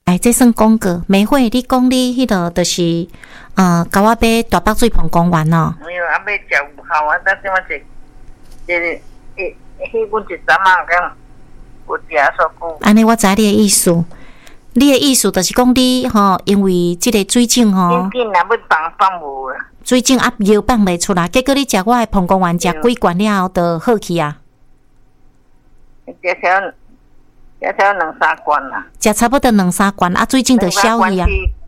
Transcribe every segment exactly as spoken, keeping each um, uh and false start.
哎，这算广告。美惠，你讲你迄个就是，呃，甲我买大北水盆公园哦。 没有，啊，要食有效啊，但是我是，就是迄迄阮一阵啊，讲有食煞久。 安尼我知你的意思，你的意思就是讲你吼，因为即个水井吼， 紧紧啊，要放放无啊。 水井压药放袂出来，结果你食我的盆公园食几罐了后，就好去啊。 食条，食条两三罐啦。 食差不多两三罐，啊，水井就消去啊。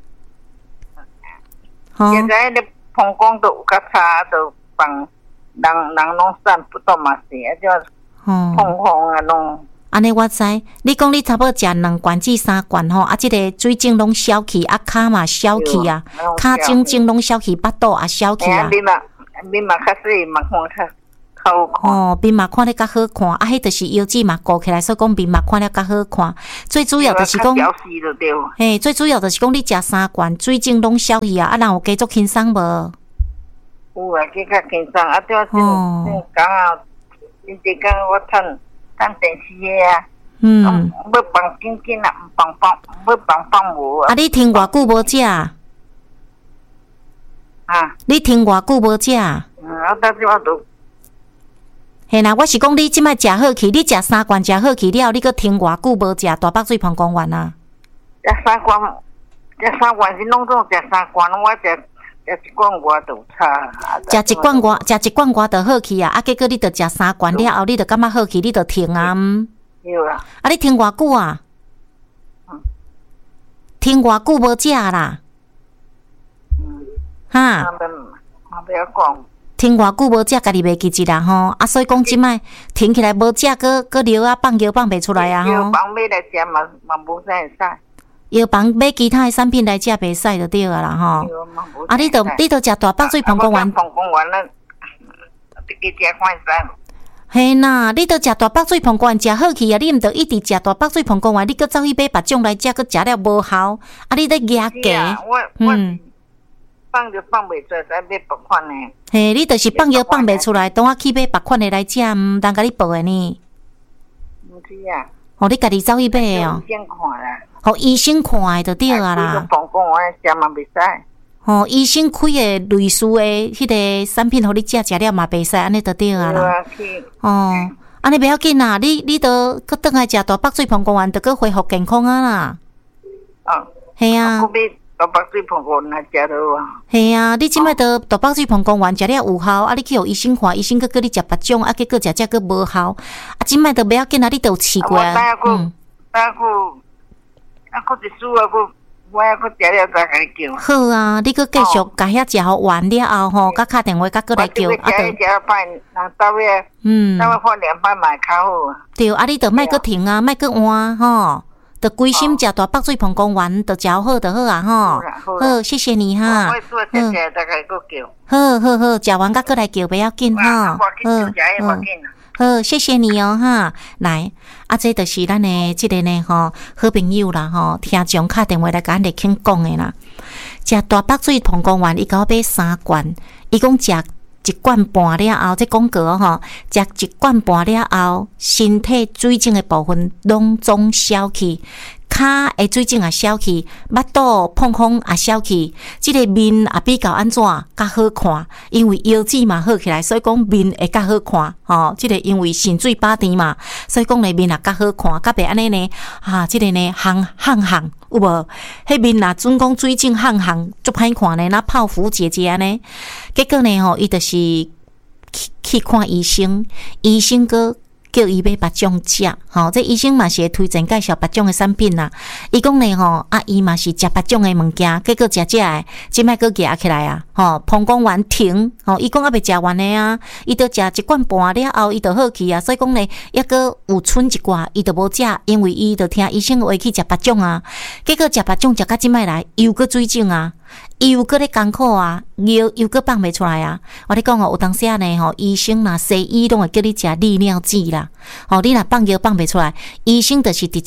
吼。现在咧膀胱都有较差，都放人人拢散不到嘛是，啊，就碰碰啊拢。 安尼我知，你讲你差不多食两罐至三罐吼，啊，即个水肿拢消去，啊，骹嘛消去啊，骹肿肿拢消去，巴肚也消去啊。 面嘛面嘛较细，嘛看较较好看。 哦，面嘛看咧较好看，啊，迄就是腰子嘛鼓起来，所以讲面嘛看了较好看。最主要就是讲，嘿，最主要就是讲你食三罐，水肿拢消去啊，啊，人有加足轻松无？ 有啊，加较轻松，啊，对啊，哦，刚好，今日讲我趁。看电视的啊，嗯，要放紧紧啊，唔放放，要放放无啊。 啊，你停偌久无食？啊，你停偌久无食？ 嗯，啊，但是我都， 嘿啦，我是讲你即摆食好去，你食三罐食好去了，你搁停偌久无食大北水盆公园啊？ 食三罐，食三罐是拢总食三罐，我食。食一罐外就差， 食一罐外，食一罐外就好去啊！啊，结果你着食三罐了后，你着感觉好去，你着停啊？ 对啊。啊， 你停偌久啊？停偌久无食啦？ 嗯。 哈？ 嘛不要讲。 停偌久无食，家己袂记一啦吼！啊，所以讲即摆停起来无食，搁搁尿啊放尿放袂出来啊吼！ 药房买来食嘛嘛无啥会使。 药房买其他的产品来食袂使就对啊啦吼。啊，你着你着食大北水盆公园。 盆公园咱自己食看使。 嘿呐，你着食大北水盆公园食好去啊！你毋着一直食大北水盆公园，你搁走去买别种来食，搁食了无效。啊，你咧压价。 嗯。放就放袂出来，再买别款的。 嘿，你着是放药放袂出来，等我去买别款的来食，毋通甲你报的呢。 毋是啊。 哦，你家己走去买的哦。 先看啦。 互医生看的就对啊啦。 膀胱丸食嘛袂使。 吼，医生开的类似的迄个产品，互你食食了嘛袂使，安尼就对啊啦。哦，安尼袂要紧啦，你你着搁转来食大北水盆公园，着搁恢复健康啊啦。 哦。 系啊。 大北水盆公园食到啊。 系啊，你即摆着大北水盆公园食了有效，啊，你去互医生看，医生搁叫你食别种，啊，结果食食搁无效，啊，即摆着袂要紧啊，你着有试过啊。 嗯。啊，搁啊，搁一输啊，搁我还搁食了再甲你叫。 好啊，你搁继续甲遐食好完了后吼，甲敲电话甲搁来叫， 啊，着。食一摆，人到尾，嗯，到尾放两摆嘛较好啊。 对，啊，你着莫搁停啊，莫搁换吼。着归心食大北水盆公园，着食好就好啊吼。好，谢谢你哈。 嗯。 好好好，食完甲过来叫不要紧哈。嗯嗯。好，谢谢你哦哈。来，啊，这就是咱的这个呢吼，好朋友啦吼，听众打电话来甲咱嚟倾讲的啦。食大北水盆公园，伊甲我买三罐，伊讲食一罐半了后，这广告吼，食一罐半了后，身体水肿的部分拢总消去，骹的水肿也消去，腹肚碰碰也消去，即个面也比较安怎较好看，因为腰子嘛好起来，所以讲面会较好看吼。即个因为肾水饱甜嘛，所以讲咧面也较好看，较袂安尼呢啊，即个呢烘烘烘有无？迄面若准讲水肿烘烘足歹看呢，那泡芙姐姐安尼，结果呢吼，伊就是去去看医生，医生个。叫伊买别种食，吼，这医生嘛是会推荐介绍别种的产品啦。伊讲呢吼，啊伊嘛是食别种的物件，结果食食的，即摆佫夹起来啊，吼，膀胱丸停，吼，伊讲还袂食完的啊，伊着食一罐半了后，伊着好去啊，所以讲呢，抑佫有剩一寡，伊着无食，因为伊着听医生话去食别种啊，结果食别种食到即摆来，又佫水肿啊。又搁咧艰苦啊，药又搁放袂出来啊！我咧讲哦，有当时啊呢吼，医生啦、西医拢会叫你食利尿剂啦。吼，你若放药放袂出来，医生就是直接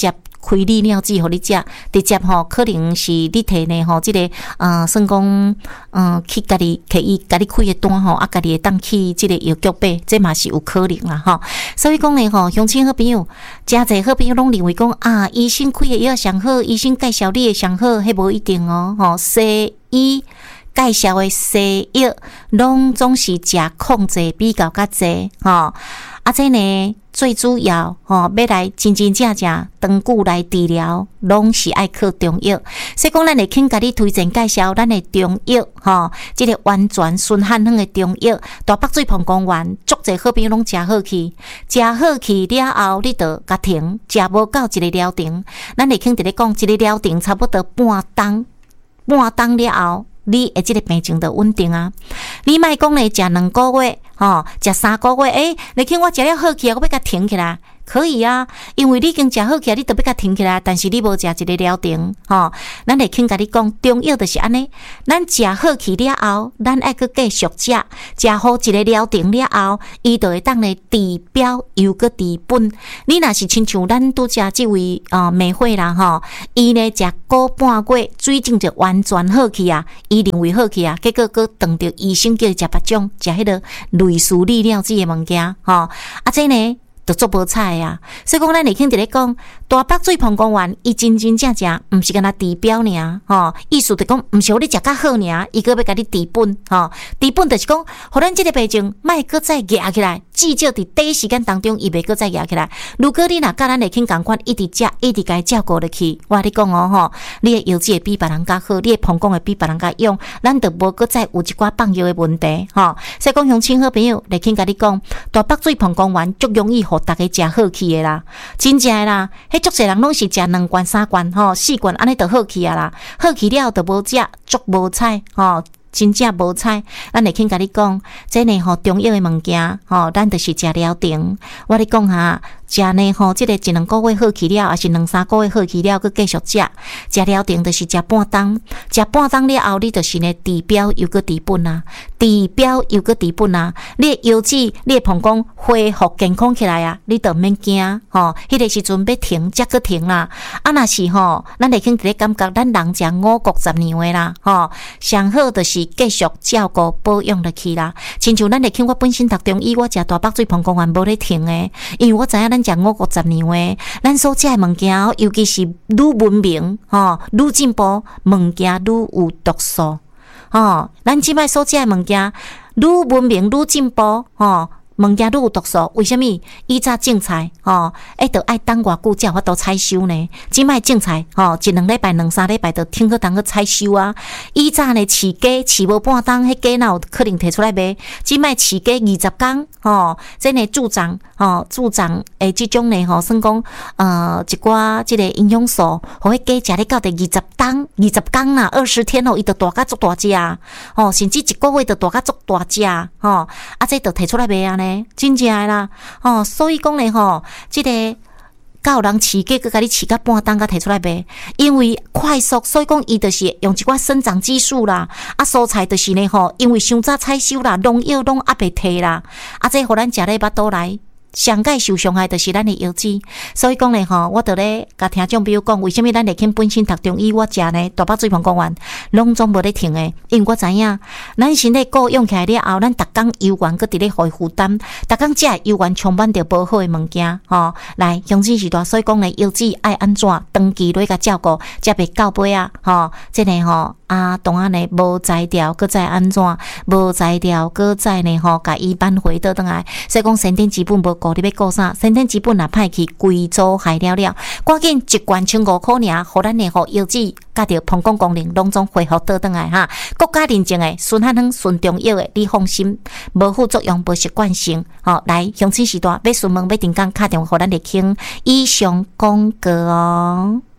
开利尿剂互你食，直接吼可能是你摕呢吼，即、這个呃，算讲嗯去家己摕伊家己开诶单吼，啊家己会当去即个药局买，这嘛是有可能啦吼。所以讲呢吼，乡亲好朋友，诚侪好朋友拢认为讲啊，医生开诶药上好，医生介绍你诶上好，迄无一定哦吼。西医介绍诶西药，拢总是食控制比较较济吼。啊，这呢最主要吼，要来真真正正长久来治疗，拢是爱靠中药。所以讲，咱会肯甲你推荐介绍咱的中药吼，即、這个完全纯汉方的中药，大北水膀胱丸，足侪好朋友拢食好去，食好去了后，你着甲停，食无够一个疗程，咱会肯伫咧讲一个疗程差不多半冬，半冬了后。你诶，即个病情就稳定啊！你莫讲咧，食两个月，吼，食三个月，诶、欸，你听我食了好去啊，我要甲停起来，可以啊，因为你已经食好起来，你都要甲停起来，但是你无食一个疗程，吼，咱会肯甲你讲，中药就是安尼，咱食好起了后，咱爱去继续食，食好一个疗程了后，伊就会当咧治标又搁治本。你若是亲像咱拄食即位啊美惠啦，吼，伊呢食个半月，水肿就完全好去啊，伊认为好去啊，结果搁撞着医生叫伊食别种，食迄个类似利尿剂的物件，吼，啊，这呢。就做无彩啊，所以讲咱会肯伫咧讲大北水膀胱丸，伊真真正正毋是干那治标尔，吼，意思就讲毋是互你食较好尔，伊个要甲你治本，吼，治本就是讲，互咱即个病症莫搁再压起来，至少伫第一时间当中，伊袂搁再压起来。如果你若甲咱会肯共款，一直食，一直甲伊照顾落去，我你讲哦，吼，你的药剂会比别人较好，你的膀胱会比别人较勇，咱就无搁再有一寡放药的问题，吼。所以讲，乡亲好朋友，会肯甲你讲，大北水膀胱丸足容易。互大家食好去的啦，真正的啦，迄足侪人拢是食两罐、三罐、吼四罐，安尼就好去啊啦，好去了就无食，足无彩，吼。真正无彩，咱会肯甲你讲，这呢吼中药的物件，吼，咱就是食疗程。我咧讲哈，食呢吼，即、這个一两个月好去了，还是两三个月好去了，佮继续食。食疗程就是食半冬，食半冬了后，你就是呢治标又佮治本啊，治标又佮治本啊。你的腰子，你的膀胱恢复健康起来啊，你就免惊吼。迄、那个时阵要停，则佮停啦。啊，若是吼，咱会肯伫咧感觉，咱人食五谷十年话啦，吼，上好就是。继续照顾保养落去啦，亲像咱会听我本身读中医，我食大北水膀胱丸无咧停诶，因为我知影咱食五谷十年话，咱所食诶物件，尤其是愈文明吼，愈进步，物件愈有毒素吼，咱即摆所食诶物件，愈文明愈进步吼。物件愈有毒素，为什么？以早种菜吼，哎，着爱等偌久才有法度采收呢？即摆种菜吼，一两礼拜、两三礼拜就听去当去采收啊。以早呢，饲鸡饲无半冬，迄鸡哪有可能摕出来卖？即摆饲鸡二十工吼，即呢助长吼助长诶，即种呢吼，算讲呃一寡即个营养素，互迄鸡食咧到第二十冬、二十工啦，二十天吼，伊就大甲足大只啊，吼，甚至一个月就大甲足大只啊，吼，啊，这就摕出来卖啊呢。真正诶啦，哦，所以讲咧吼，即、這个甲有人饲鸡，佮甲你饲甲半冬，甲摕出来卖，因为快速，所以讲伊就是用一寡生长激素啦，啊，蔬菜就是呢吼，因为伤早采收啦，农药拢压袂摕啦，啊，这互咱食咧巴肚来。上界受伤害就是咱的腰子，所以讲咧吼，我着咧甲听众朋友讲，为什么咱会肯本身读中医，我食呢大北水膀胱丸，拢总无咧停诶，因为我知影，咱身体顾用起来了后，咱逐工油丸搁伫咧互伊负担，逐工食油丸充满着无好诶物件，吼，来乡亲时代，所以讲咧腰子爱安怎长期落甲照顾，才袂到尾啊，吼，即个吼。啊，当然呢，无摘掉，搁再安怎？无摘掉，搁再呢吼，甲伊挽回倒转来。所以讲，先天基本无顾，你要顾啥？先天基本若歹去，规组害了了。赶紧一罐千五块尔，互咱呢吼腰子甲着膀胱功能拢总恢复倒转来哈。国家认证诶，纯汉方纯中药诶，你放心，无副作用，无习惯性。吼，来乡亲时代要询问要订购，敲电话互咱来倾以上广告哦。